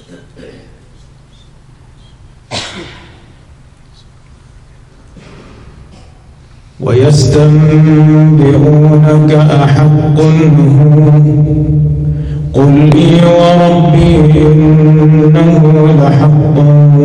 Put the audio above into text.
ويستنبئونك أحق هو قل إي وربي إنه لحق